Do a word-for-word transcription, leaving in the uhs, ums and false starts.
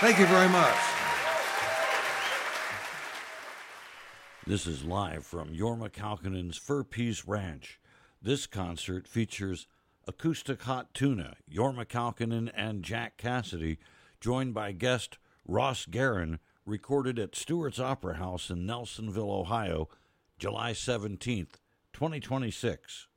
Thank you very much. This is live from Jorma Kaukonen's Fur Peace Ranch. This concert features Acoustic Hot Tuna, Jorma Kaukonen, and Jack Cassidy, joined by guest Ross Guerin, recorded at Stewart's Opera House in Nelsonville, Ohio, July seventeenth, twenty twenty-six.